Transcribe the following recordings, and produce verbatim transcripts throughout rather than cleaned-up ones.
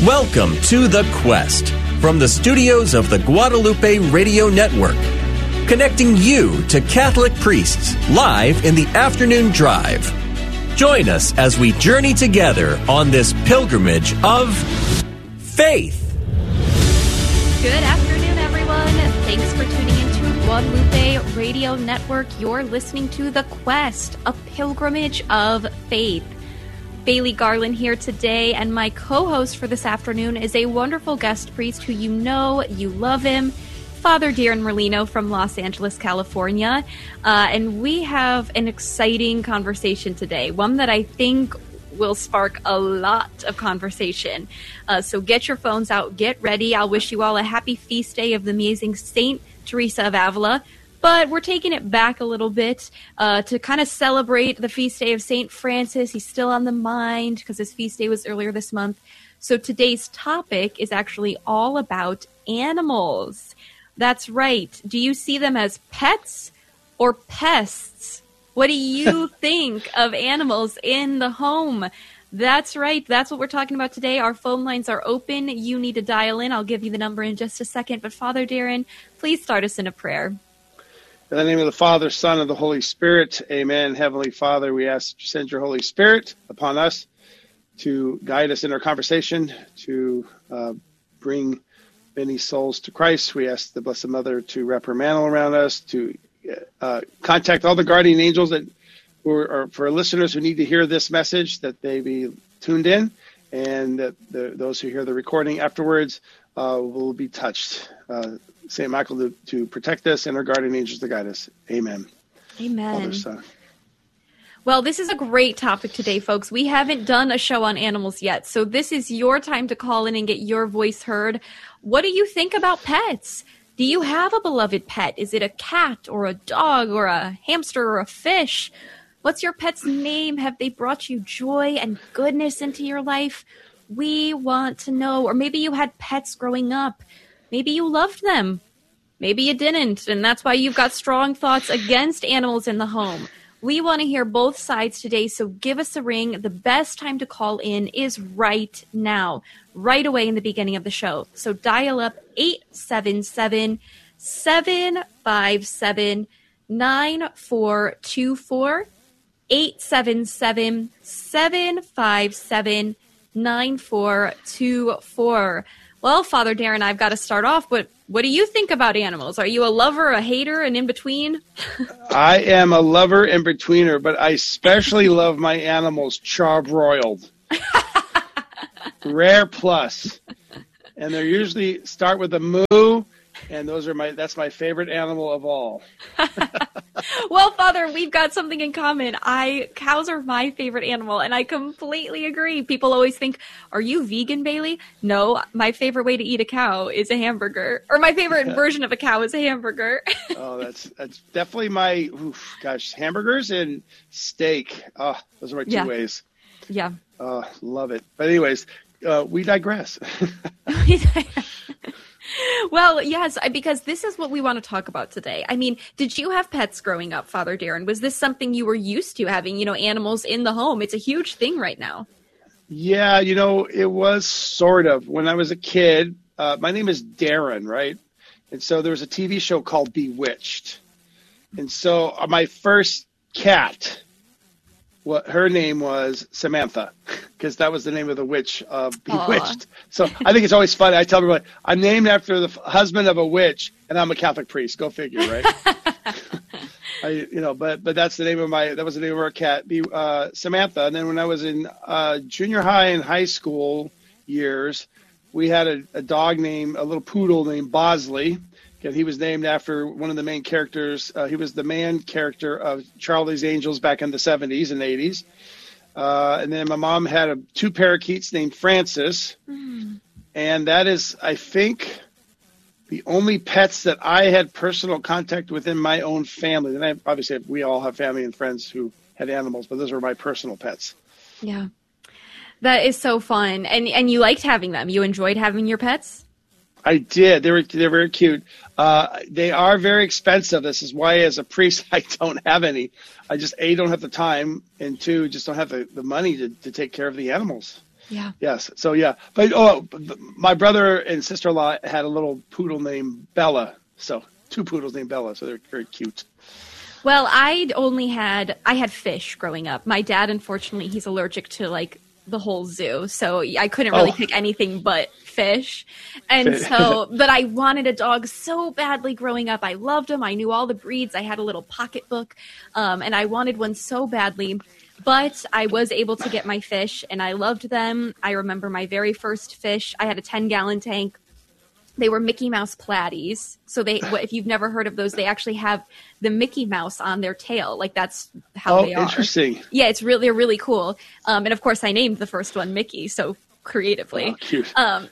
Welcome to The Quest from the studios of the Guadalupe Radio Network, connecting you to Catholic priests live in the afternoon drive. Join us as we journey together on this pilgrimage of faith. Good afternoon, everyone. Thanks for tuning into Guadalupe Radio Network. You're listening to The Quest, a pilgrimage of faith. Bailey Garland here today, and my co-host for this afternoon is a wonderful guest priest who you know, you love him, Father Darren Merlino from Los Angeles, California. Uh, and we have an exciting conversation today, one that I think will spark a lot of conversation. Uh, so get your phones out, get ready. I'll wish you all a happy feast day of the amazing Saint Teresa of Avila. But we're taking it back a little bit uh, to kind of celebrate the feast day of Saint Francis. He's still on the mind because his feast day was earlier this month. So today's topic is actually all about animals. That's right. Do you see them as pets or pests? What do you think of animals in the home? That's right. That's what we're talking about today. Our phone lines are open. You need to dial in. I'll give you the number in just a second. But Father Darren, please start us in a prayer. In the name of the Father, Son, and the Holy Spirit, amen. Heavenly Father, we ask that you send your Holy Spirit upon us to guide us in our conversation, to uh, bring many souls to Christ. We ask the Blessed Mother to wrap her mantle around us, to uh, contact all the guardian angels that who are, for listeners who need to hear this message, that they be tuned in, and that the, those who hear the recording afterwards uh, will be touched. Uh, Saint Michael to, to protect us and our guardian angels to guide us. Amen. Amen. Father, Son. Well, this is a great topic today, folks. We haven't done a show on animals yet, so this is your time to call in and get your voice heard. What do you think about pets? Do you have a beloved pet? Is it a cat or a dog or a hamster or a fish? What's your pet's name? Have they brought you joy and goodness into your life? We want to know. Or maybe you had pets growing up. Maybe you loved them. Maybe you didn't, and that's why you've got strong thoughts against animals in the home. We want to hear both sides today, so give us a ring. The best time to call in is right now, right away in the beginning of the show. So dial up eight seven seven, seven five seven, nine four two four, eight seven seven, seven five seven, nine four two four. Well, Father Darren, I've got to start off, but what do you think about animals? Are you a lover, a hater, an in-between? I am a lover in-betweener, but I especially love my animals charbroiled. Rare plus. And they usually start with a moo, and those are my that's my favorite animal of all. Well, Father, we've got something in common. I cows are my favorite animal, and I completely agree. People always think, are you vegan, Bailey? No, my favorite way to eat a cow is a hamburger. Or my favorite version of a cow is a hamburger. Oh, that's that's definitely my, oof, gosh, hamburgers and steak. Oh, those are my two yeah. ways. Yeah. Oh, love it. But anyways, uh, we digress. Well, yes, because this is what we want to talk about today. I mean, did you have pets growing up, Father Darren? Was this something you were used to, having, you know, animals in the home? It's a huge thing right now. Yeah, you know, it was sort of. When I was a kid, uh, my name is Darren, right? And so there was a T V show called Bewitched. And so uh, my first cat, what her name was Samantha, because that was the name of the witch of Bewitched. Aww. So I think it's always funny. I tell everybody, I'm named after the husband of a witch, and I'm a Catholic priest. Go figure, right? I, you know, but but that's the name of my that was the name of our cat, Be, uh, Samantha. And then when I was in uh, junior high and high school years, we had a, a dog named a little poodle named Bosley. And he was named after one of the main characters. Uh, he was the main character of Charlie's Angels back in the seventies and eighties. Uh, and then my mom had a, two parakeets named Francis. Mm. And that is, I think, the only pets that I had personal contact with in my own family. And I, obviously, we all have family and friends who had animals, but those were my personal pets. Yeah. That is so fun. And, and you liked having them. You enjoyed having your pets? I did. They were they're very cute. Uh, they are very expensive. This is why, as a priest, I don't have any. I just, A, don't have the time, and two, just don't have the, the money to, to take care of the animals. Yeah. Yes. So yeah, but oh, my brother and sister-in-law had a little poodle named Bella. So two poodles named Bella. So they're very cute. Well, I'd only had, I had fish growing up. My dad, unfortunately, he's allergic to like the whole zoo. So I couldn't really Oh. pick anything but fish. And so, but I wanted a dog so badly growing up. I loved them. I knew all the breeds. I had a little pocketbook. Um, and I wanted one so badly. But I was able to get my fish and I loved them. I remember my very first fish. I had a ten gallon tank. They were Mickey Mouse platies. So they, if you've never heard of those, they actually have the Mickey Mouse on their tail. Like that's how Oh, they are. interesting. Yeah, it's really, they're really cool. Um, and of course I named the first one Mickey, so creatively. Oh, cute. Um,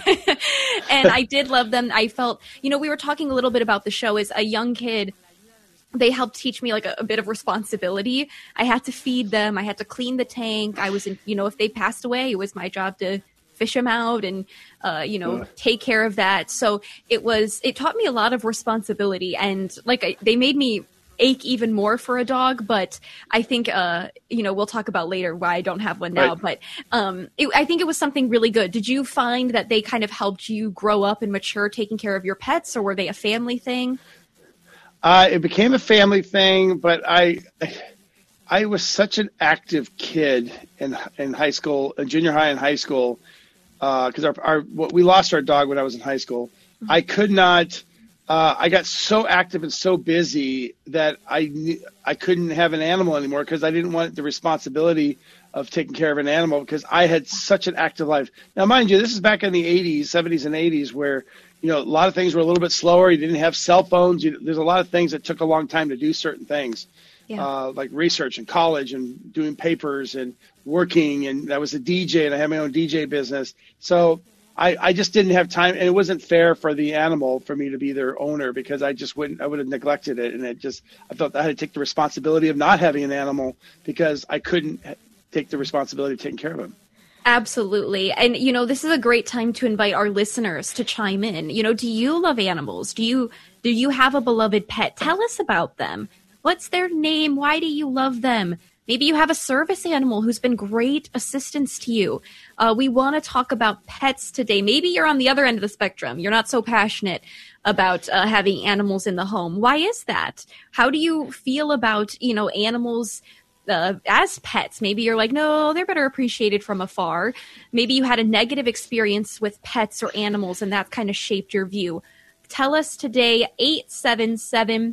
and I did love them. I felt, you know, we were talking a little bit about the show as a young kid. They helped teach me like a, a bit of responsibility. I had to feed them. I had to clean the tank. I was in, you know, if they passed away, it was my job to fish them out and, uh, you know, take care of that. So it was, it taught me a lot of responsibility and like I, they made me ache even more for a dog. But I think, uh, you know, we'll talk about later why I don't have one now, Right. but um, it, I think it was something really good. Did you find that they kind of helped you grow up and mature taking care of your pets, or were they a family thing? Uh, it became a family thing, but I, I was such an active kid in in high school, in junior high and high school, because our, our we lost our dog when I was in high school. Mm-hmm. I could not. Uh, I got so active and so busy that I I couldn't have an animal anymore because I didn't want the responsibility of taking care of an animal because I had such an active life. Now, mind you, this is back in the eighties, seventies, and eighties where, you know, a lot of things were a little bit slower. You didn't have cell phones. You, there's a lot of things that took a long time to do certain things, Yeah. uh, like research in college and doing papers and working. And I was a D J and I had my own D J business. So I, I just didn't have time. And it wasn't fair for the animal for me to be their owner because I just wouldn't, I would have neglected it. And it just, I felt I had to take the responsibility of not having an animal because I couldn't take the responsibility of taking care of him. Absolutely. And, you know, this is a great time to invite our listeners to chime in. You know, do you love animals? Do you do you have a beloved pet? Tell us about them. What's their name? Why do you love them? Maybe you have a service animal who's been great assistance to you. Uh, we want to talk about pets today. Maybe you're on the other end of the spectrum. You're not so passionate about uh, having animals in the home. Why is that? How do you feel about, you know, animals Uh, as pets? Maybe you're like, no, they're better appreciated from afar. Maybe you had a negative experience with pets or animals and that kind of shaped your view. Tell us today, eight seven seven,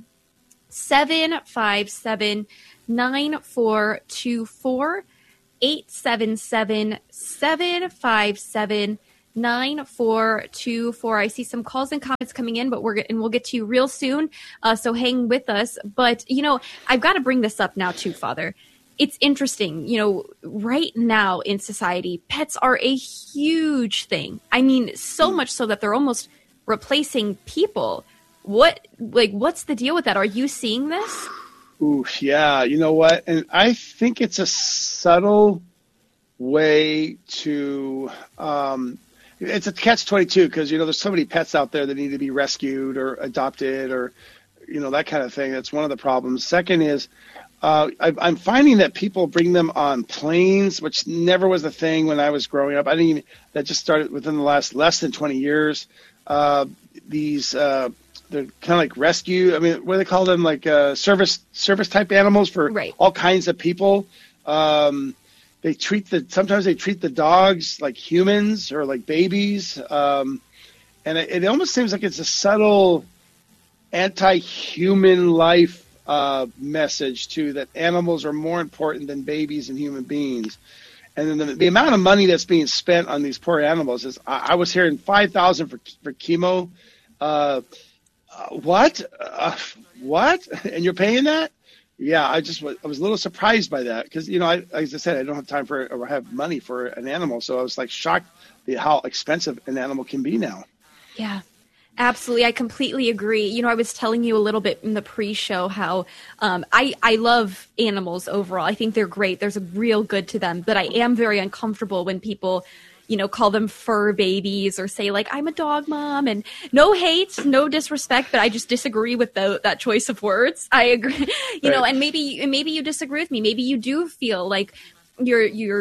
seven five seven, nine four two four, eight seven seven, seven five seven, nine four two four. I see some calls and comments coming in, but we're and we'll get to you real soon. Uh, so hang with us. But you know, I've got to bring this up now too, Father. It's interesting, you know, right now in society, pets are a huge thing. I mean, so much so that they're almost replacing people. What, like, what's the deal with that? Are you seeing this? Ooh, yeah. You know what? And I think it's a subtle way to, um, it's a catch twenty-two because, you know, there's so many pets out there that need to be rescued or adopted or, you know, that kind of thing. That's one of the problems. Second is, Uh, I, I'm finding that people bring them on planes, which never was a thing when I was growing up. I didn't even, that just started within the last less than twenty years. Uh, these, uh, they're kind of like rescue. I mean, what do they call them? Like uh, service service type animals for Right. all kinds of people. Um, they treat the, sometimes they treat the dogs like humans or like babies. Um, and it, it almost seems like it's a subtle anti-human life Uh, message too, that animals are more important than babies and human beings. And then the, the amount of money that's being spent on these poor animals is, I, I was hearing five thousand for for chemo. Uh, uh, what? Uh, what? And you're paying that? Yeah, I just was, I was a little surprised by that because, you know, I, as I said, I don't have time for or have money for an animal, so I was like shocked at how expensive an animal can be now. Yeah. Absolutely. I completely agree. You know, I was telling you a little bit in the pre-show how um, I, I love animals overall. I think they're great. There's a real good to them. But I am very uncomfortable when people, you know, call them fur babies or say, like, I'm a dog mom. And no hate, no disrespect, but I just disagree with the, that choice of words. I agree. You know, Right. and maybe maybe you disagree with me. Maybe you do feel like you're you're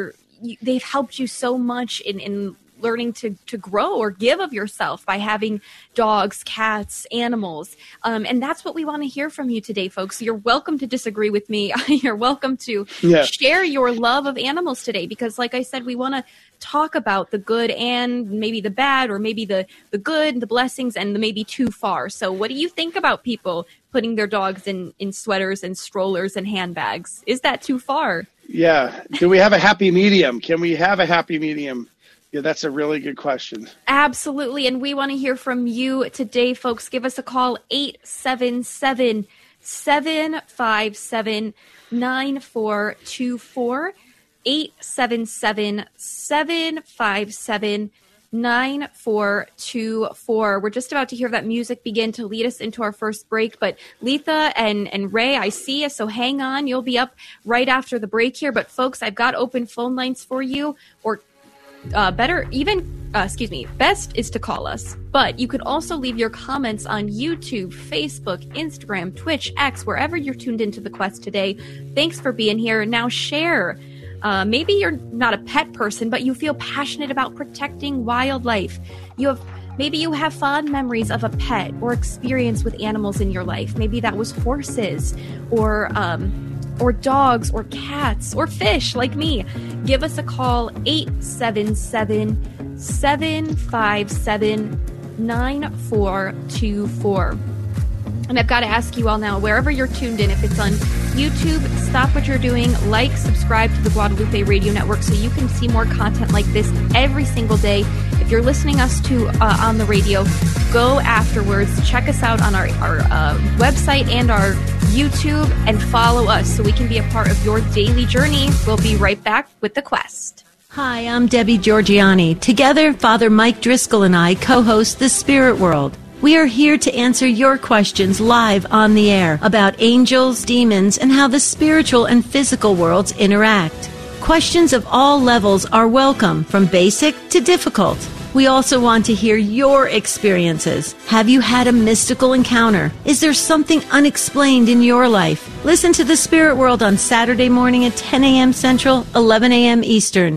you, they've helped you so much in, in learning to, to grow or give of yourself by having dogs, cats, animals. Um, and that's what we want to hear from you today, folks. You're welcome to disagree with me. You're welcome to yeah. share your love of animals today, because like I said, we want to talk about the good and maybe the bad, or maybe the, the good, the blessings, and the maybe too far. So what do you think about people putting their dogs in, in sweaters and strollers and handbags? Is that too far? Yeah. Do we have a happy medium? Can we have a happy medium? Yeah, that's a really good question. Absolutely. And we want to hear from you today, folks. Give us a call, eight seven seven, seven five seven, nine four two four, eight seven seven, seven five seven, nine four two four. We're just about to hear that music begin to lead us into our first break. But Letha and, and Ray, I see you, so hang on. You'll be up right after the break here. But folks, I've got open phone lines for you, or Uh, better, even, uh, excuse me, best is to call us. But you could also leave your comments on YouTube, Facebook, Instagram, Twitch, X, wherever you're tuned into the Quest today. Thanks for being here. Now share. Uh, maybe you're not a pet person, but you feel passionate about protecting wildlife. You have Maybe you have fond memories of a pet or experience with animals in your life. Maybe that was horses or um, or dogs or cats or fish like me. Give us a call, eight seven seven, seven five seven, nine four two four. And I've got to ask you all now, wherever you're tuned in, if it's on YouTube, stop what you're doing, like, subscribe to the Guadalupe Radio Network so you can see more content like this every single day. If you're listening us to uh, on the radio, go afterwards, check us out on our, our uh, website and our YouTube, and follow us so we can be a part of your daily journey. We'll be right back with The Quest. Hi, I'm Debbie Georgiani. Together, Father Mike Driscoll and I co-host The Spirit World. We are here to answer your questions live on the air about angels, demons, and how the spiritual and physical worlds interact. Questions of all levels are welcome, from basic to difficult. We also want to hear your experiences. Have you had a mystical encounter? Is there something unexplained in your life? Listen to The Spirit World on Saturday morning at ten a.m. Central, eleven a.m. Eastern.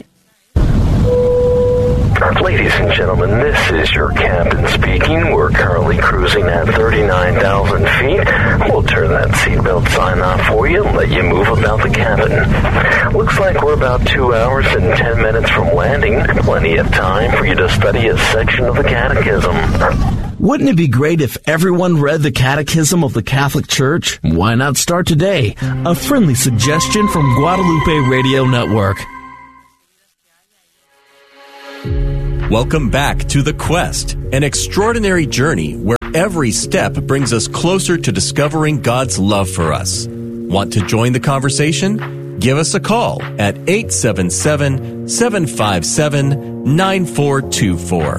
Ladies and gentlemen, this is your captain speaking. We're currently cruising at thirty-nine thousand feet. We'll turn that seatbelt sign off for you and let you move about the cabin. Looks like we're about two hours and ten minutes from landing. Plenty of time for you to study a section of the Catechism. Wouldn't it be great if everyone read the Catechism of the Catholic Church? Why not start today? A friendly suggestion from Guadalupe Radio Network. Welcome back to The Quest, an extraordinary journey where every step brings us closer to discovering God's love for us. Want to join the conversation? Give us a call at eight seven seven, seven five seven, nine four two four.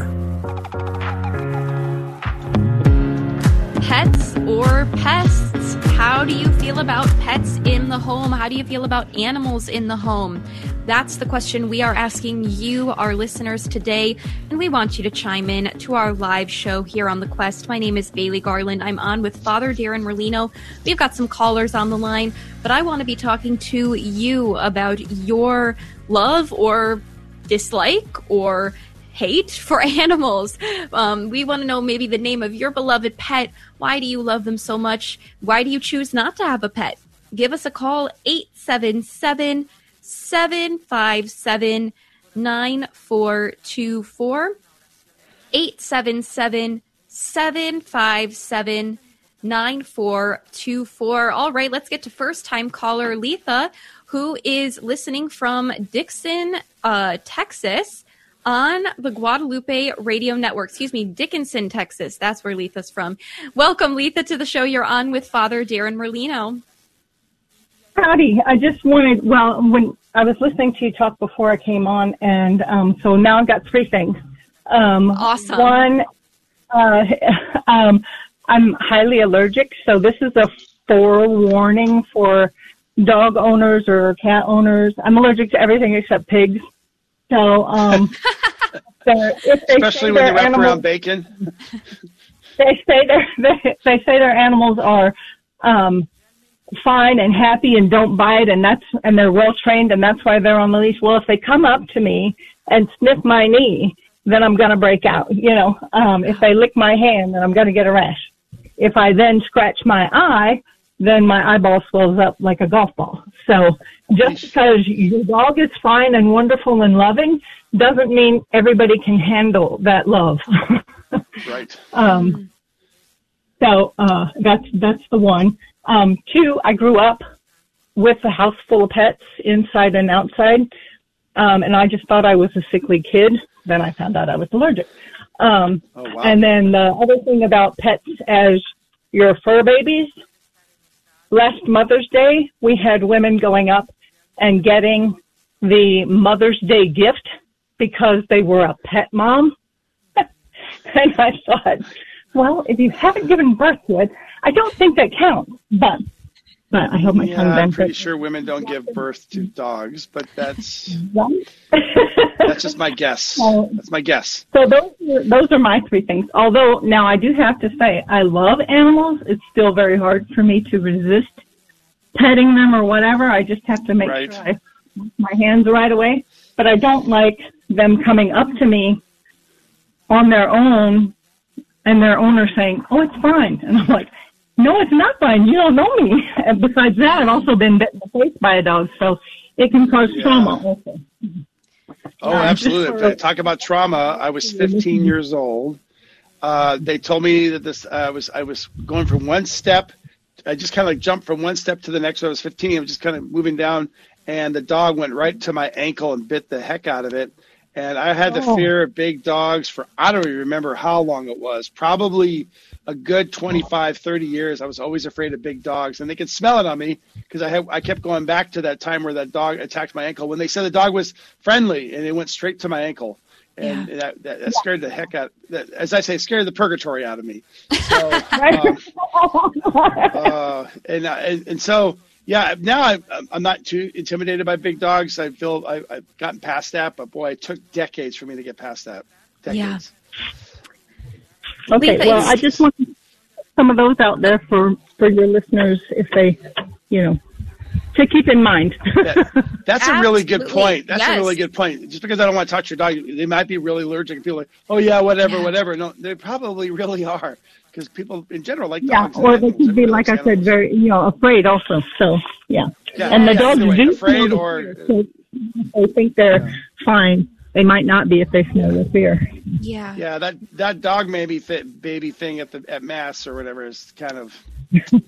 Pets or pests? How do you feel about pets in the home? How do you feel about animals in the home? That's the question we are asking you, our listeners, today, and we want you to chime in to our live show here on The Quest. My name is Bailey Garland. I'm on with Father Darren Merlino. We've got some callers on the line, but I want to be talking to you about your love or dislike or hate for animals. Um, we want to know maybe the name of your beloved pet. Why do you love them so much? Why do you choose not to have a pet? Give us a call, eight seven seven, seven five seven, nine four two four, eight seven seven, seven five seven, nine four two four. All right, let's get to first-time caller Letha, who is listening from Dixon, uh, Texas, on the Guadalupe Radio Network. Excuse me, Dickinson, Texas. That's where Letha's from. Welcome, Letha, to the show. You're on with Father Darren Merlino. Howdy. I just wanted, well, when I was listening to you talk before I came on, and um, so now I've got three things. Um, awesome. One, uh, um, I'm highly allergic, so this is a forewarning for dog owners or cat owners. I'm allergic to everything except pigs. So, um, if they especially when you wrap animals, around bacon. They say their they, they say their animals are um, fine and happy and don't bite, and that's and they're well trained, and that's why they're on the leash. Well, if they come up to me and sniff my knee, then I'm going to break out. You know, um, if they lick my hand, then I'm going to get a rash. If I then scratch my eye, then my eyeball swells up like a golf ball. So just because your dog is fine and wonderful and loving doesn't mean everybody can handle that love. Right. um, so uh, that's that's the one. Um, two, I grew up with a house full of pets inside and outside, um, and I just thought I was a sickly kid. Then I found out I was allergic. Um, oh, wow. And then the other thing about pets as your fur babies, last Mother's Day, we had women going up and getting the Mother's Day gift because they were a pet mom. And I thought, well, if you haven't given birth yet, I don't think that counts. But but I hope my yeah, tongue I'm bends. pretty sure women don't give birth to dogs, but that's Right? that's just my guess. That's my guess. So those are, those are my three things. Although now I do have to say I love animals. It's still very hard for me to resist petting them or whatever. I just have to make Right. sure I wash my hands right away. But I don't like them coming up to me on their own and their owner saying, "Oh, it's fine," and I'm like, "No, it's not fine. You don't know me." And besides that, I've also been bit in the face by a dog, so it can cause Yeah. trauma also. Oh, Um, absolutely. just for- Talk about trauma. I was fifteen years old. Uh, they told me that this, uh, was, I was going from one step. I just kind of like jumped from one step to the next when I was fifteen. I was just kind of moving down, and the dog went right to my ankle and bit the heck out of it. And I had the Oh. fear of big dogs for, I don't even remember how long it was, probably a good twenty-five, thirty years. I was always afraid of big dogs, and they could smell it on me because I had, I kept going back to that time where that dog attacked my ankle when they said the dog was friendly, and it went straight to my ankle. And Yeah. that, that, that scared the heck out, that, as I say, scared the purgatory out of me. So, um, uh, and, uh, and and so, yeah, now I'm, I'm not too intimidated by big dogs. I feel I, I've gotten past that, but boy, it took decades for me to get past that. Decades. Okay, Letha, well, is- I just want to put some of those out there for, for your listeners if they, you know, to keep in mind. That, that's a really good Absolutely. point. That's Yes. a really good point. Just because I don't want to touch your dog, they might be really allergic and feel like, oh, yeah, whatever, Yeah. whatever. No, they probably really are because people in general like Yeah, dogs. and or they animals. could be, Everybody like I likes said, animals. very, you know, afraid also. So, yeah. Yeah, And the yeah, dogs either way, do afraid smell the or- fear, so if they think they're fine. They might not be if they smell the fear. Yeah. Yeah, that that dog maybe fit baby thing at the at mass or whatever is kind of yeah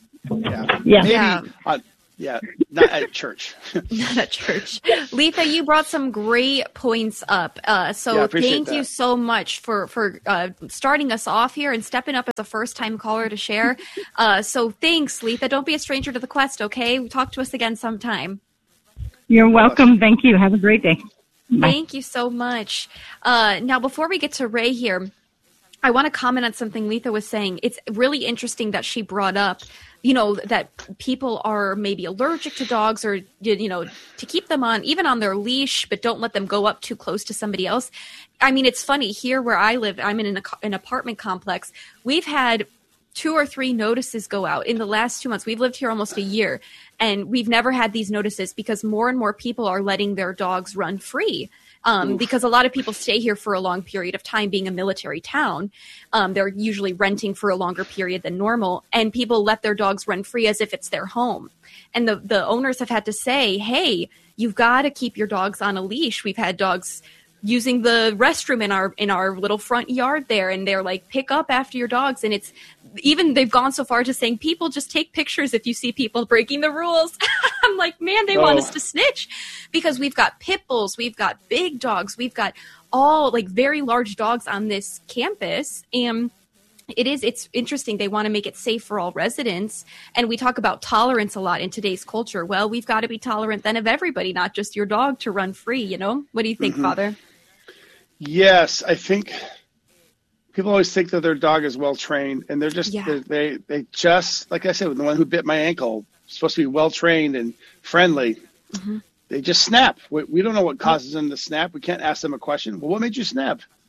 Yeah. maybe Yeah. uh, yeah not at church. Not at church. Letha, you brought some great points up. Uh, so Yeah, I appreciate thank you that. so much for, for uh, starting us off here and stepping up as a first-time caller to share. Uh, so thanks, Letha. Don't be a stranger to the quest, okay? Talk to us again sometime. You're welcome. Thank you. Have a great day. Bye. Thank you so much. Uh, now, before we get to Ray here, I want to comment on something Letha was saying. It's really interesting that she brought up, you know, that people are maybe allergic to dogs or, you know, to keep them on, even on their leash, but don't let them go up too close to somebody else. I mean, it's funny. Here where I live, I'm in an, an apartment complex. We've had two or three notices go out in the last two months. We've lived here almost a year, and we've never had these notices because more and more people are letting their dogs run free. Um, because a lot of people stay here for a long period of time, being a military town. Um, they're usually renting for a longer period than normal, and people let their dogs run free as if it's their home. And the, the owners have had to say, hey, you've got to keep your dogs on a leash. We've had dogs using the restroom in our in our little front yard there, and they're like, pick up after your dogs. And it's even they've gone so far to saying, people just take pictures if you see people breaking the rules. I'm like, man, they want Oh. us to snitch, because we've got pit bulls, we've got big dogs, we've got all like very large dogs on this campus. And it is, it's interesting. They want to make it safe for all residents. And we talk about tolerance a lot in today's culture. Well, we've got to be tolerant then of everybody, not just your dog to run free. You know, what do you think, Mm-hmm. Father? Yes, I think people always think that their dog is well trained, and they're just Yeah. they, they they just like I said, the one who bit my ankle supposed to be well trained and friendly. Mm-hmm. They just snap. We, we don't know what causes them to snap. We can't ask them a question. Well, what made you snap?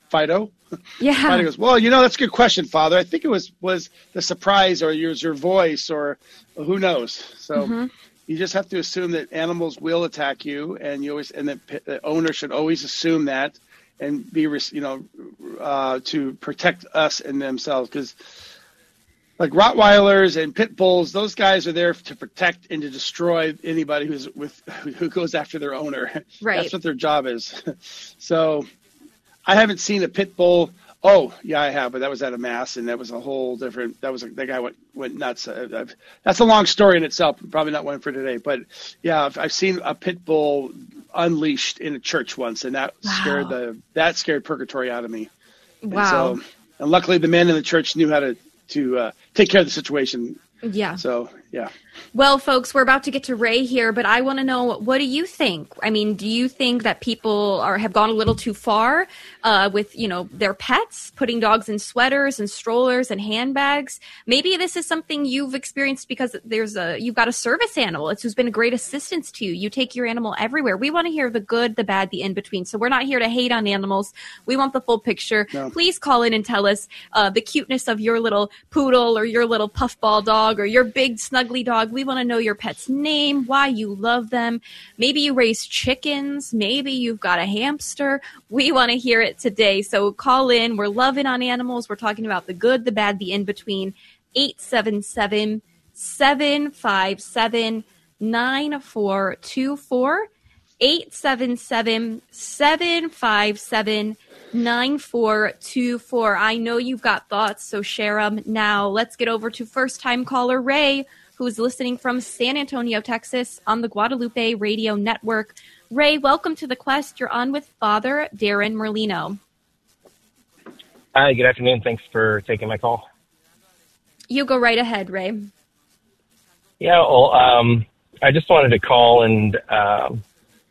Fido. Yeah. Fido goes, well, you know, that's a good question, Father. I think it was, was the surprise or your, your voice or who knows. So mm-hmm. you just have to assume that animals will attack you, and you always, and the, the owner should always assume that and be, you know, uh, to protect us and themselves. Because like Rottweilers and Pit Bulls, those guys are there to protect and to destroy anybody who's with, who goes after their owner. Right. That's what their job is. So I haven't seen a Pit Bull. Oh, yeah, I have, but that was at a mass, and that was a whole different. That was a, that guy went went nuts. Uh, that's a long story in itself. Probably not one for today, but yeah, I've, I've seen a Pit Bull unleashed in a church once, and that wow. scared the that scared purgatory out of me. Wow! And, so, and luckily, the men in the church knew how to to uh, take care of the situation. Yeah. So yeah. Well, folks, we're about to get to Ray here, but I want to know, what do you think? I mean, do you think that people are have gone a little too far uh, with, you know, their pets, putting dogs in sweaters and strollers and handbags? Maybe this is something you've experienced because there's a you've got a service animal. It's who's been a great assistance to you. You take your animal everywhere. We want to hear the good, the bad, the in between. So we're not here to hate on animals. We want the full picture. No. Please call in and tell us uh, the cuteness of your little poodle or your little puffball dog or your big snuggly dog. We want to know your pet's name, why you love them. Maybe you raise chickens. Maybe you've got a hamster. We want to hear it today. So call in. We're loving on animals. We're talking about the good, the bad, the in between. eight seven seven, seven five seven, nine four two four. eight seven seven, seven five seven, nine four two four. I know you've got thoughts, so share them now. Let's get over to first-time caller Ray, who's listening from San Antonio, Texas, on the Guadalupe Radio Network. Ray, welcome to The Quest. You're on with Father Darren Merlino. Hi, good afternoon. Thanks for taking my call. You go right ahead, Ray. Yeah, well, um, I just wanted to call and um,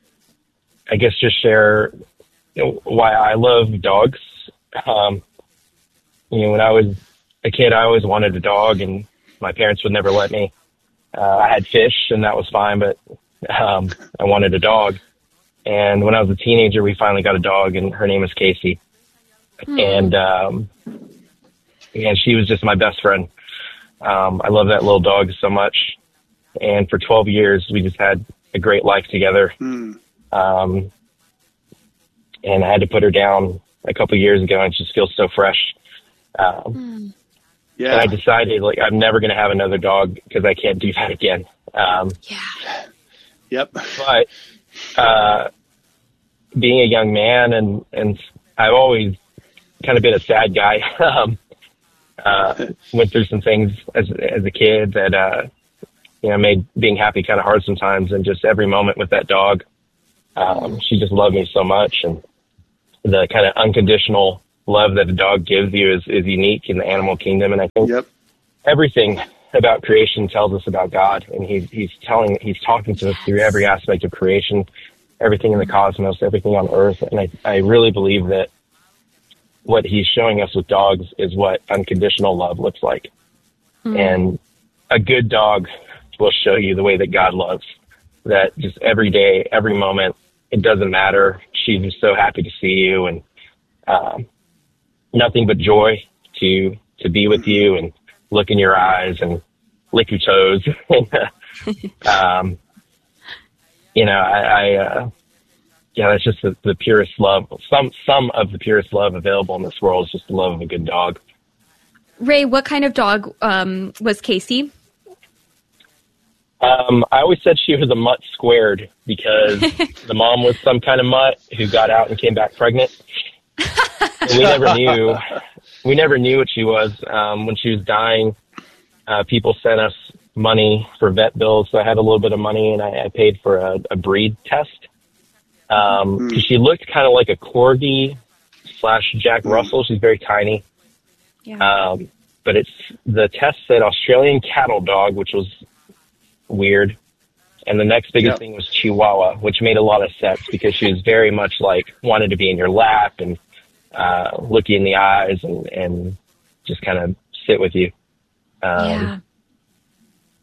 I guess just share you know, why I love dogs. Um, you know, when I was a kid, I always wanted a dog, and my parents would never let me. Uh, I had fish, and that was fine, but um, I wanted a dog. And when I was a teenager, we finally got a dog, and her name is Casey. Hmm. And um, and she was just my best friend. Um, I love that little dog so much. And for twelve years, we just had a great life together. Hmm. Um, and I had to put her down a couple years ago, and she feels so fresh. Um, hmm. Yeah. And I decided, like, I'm never going to have another dog because I can't do that again. Um, yeah. Yep. But uh, being a young man, and, and I've always kind of been a sad guy. um, uh, went through some things as as a kid that, uh, you know, made being happy kind of hard sometimes. And just every moment with that dog, um, she just loved me so much. And the kind of unconditional love that a dog gives you is, is unique in the animal kingdom. And I think yep. everything about creation tells us about God, and he's, he's telling, he's talking to us through every aspect of creation, everything in the cosmos, everything on earth. And I, I really believe that what he's showing us with dogs is what unconditional love looks like. Mm. And a good dog will show you the way that God loves, that just every day, every moment, it doesn't matter. She's just so happy to see you, and, um, nothing but joy to to be with you and look in your eyes and lick your toes. um, you know, I, I uh, yeah, that's just the, the purest love. Some some of the purest love available in this world is just the love of a good dog. Ray, what kind of dog um, was Casey? Um, I always said she was a mutt squared because the mom was some kind of mutt who got out and came back pregnant. And we never knew. We never knew what she was. Um, when she was dying, uh, people sent us money for vet bills, so I had a little bit of money, and I, I paid for a, a breed test. Um, mm. She looked kind of like a corgi slash Jack mm. Russell. She's very tiny. Yeah. Um, but it's the test said Australian cattle dog, which was weird. And the next biggest yep. thing was Chihuahua, which made a lot of sense because she was very much like wanted to be in your lap and uh, look you in the eyes and, and just kind of sit with you. Um, yeah.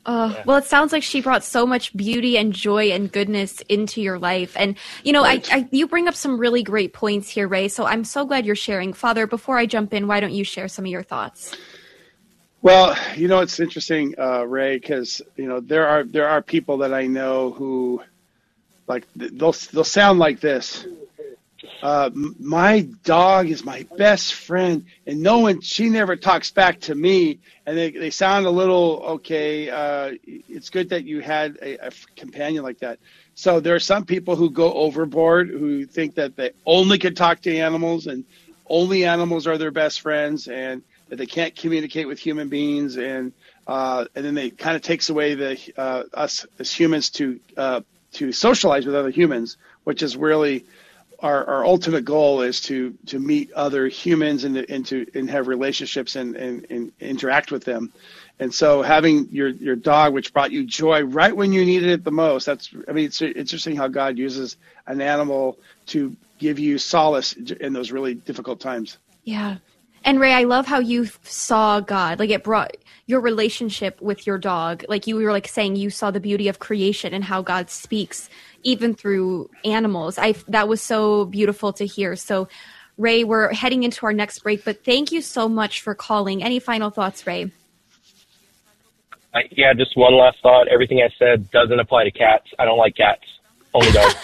Oh, Yeah. Well, it sounds like she brought so much beauty and joy and goodness into your life. And, you know, I, I, you bring up some really great points here, Ray. So I'm so glad you're sharing. Father, before I jump in, why don't you share some of your thoughts? Well, you know, it's interesting, uh, Ray, because, you know, there are there are people that I know who, like, they'll they'll sound like this. Uh, my dog is my best friend, and no one, she never talks back to me. And they, they sound a little, okay, uh, it's good that you had a, a companion like that. So there are some people who go overboard, who think that they only can talk to animals and only animals are their best friends, and that they can't communicate with human beings. And uh, and then they kind of takes away the uh, us as humans to uh, to socialize with other humans, which is really Our, our ultimate goal is to, to meet other humans and, to, and to and have relationships and, and, and interact with them. And so having your, your dog, which brought you joy right when you needed it the most, that's, I mean, it's interesting how God uses an animal to give you solace in those really difficult times. Yeah. And Ray, I love how you saw God, like it brought your relationship with your dog. Like you were like saying, you saw the beauty of creation and how God speaks even through animals. I that was so beautiful to hear. So Ray, we're heading into our next break, but thank you so much for calling. Any final thoughts, Ray? I, yeah, just one last thought. Everything I said doesn't apply to cats. I don't like cats. Only dogs.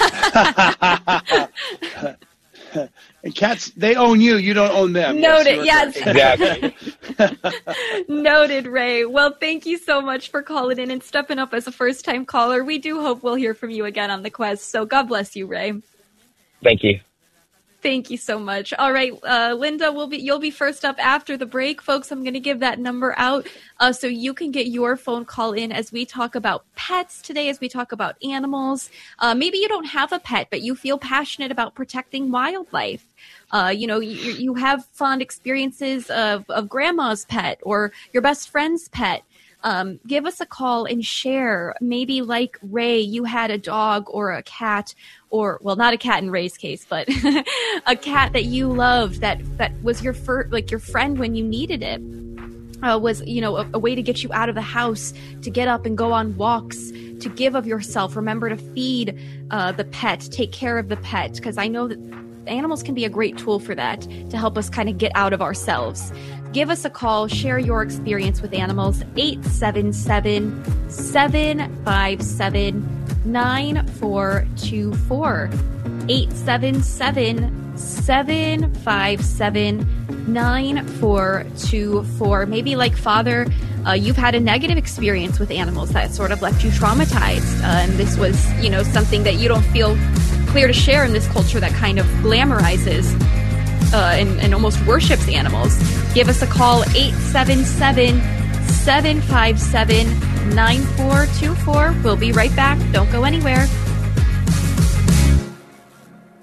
And cats, they own you. You don't own them. Noted. Yes. Exactly. Noted, Ray. Well, thank you so much for calling in and stepping up as a first-time caller. We do hope we'll hear from you again on the Quest. So God bless you, Ray. Thank you. Thank you so much. All right, uh, Linda, we'll be you'll be first up after the break, folks. I'm going to give that number out uh, so you can get your phone call in as we talk about pets today, as we talk about animals. Uh, maybe you don't have a pet, but you feel passionate about protecting wildlife. Uh, you know, you, you have fond experiences of, of grandma's pet or your best friend's pet. Um, give us a call and share. Maybe like Ray, you had a dog or a cat, or well, not a cat in Ray's case, but a cat that you loved that that was your fir- like your friend when you needed it. Uh, was you know a, a way to get you out of the house, to get up and go on walks, to give of yourself. Remember to feed uh, the pet, take care of the pet, because I know that animals can be a great tool for that, to help us kind of get out of ourselves. Give us a call. Share your experience with animals. eight seven seven, seven five seven, nine four two four. eight seven seven, seven five seven, nine four two four. Maybe like Father, uh, you've had a negative experience with animals that sort of left you traumatized. Uh, and this was, you know, something that you don't feel clear to share in this culture that kind of glamorizes Uh, and, and almost worships animals. Give us a call, eight seven seven, seven five seven, nine four two four. We'll be right back. Don't go anywhere.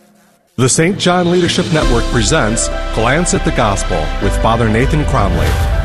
The Saint John Leadership Network presents Glance at the Gospel with Father Nathan Cromley.